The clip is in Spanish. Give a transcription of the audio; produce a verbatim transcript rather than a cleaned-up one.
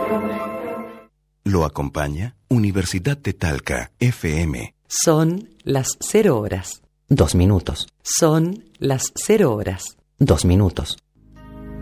Lo acompaña Universidad de Talca, F M. Son las cero horas. Dos minutos. Son las cero horas. Dos minutos.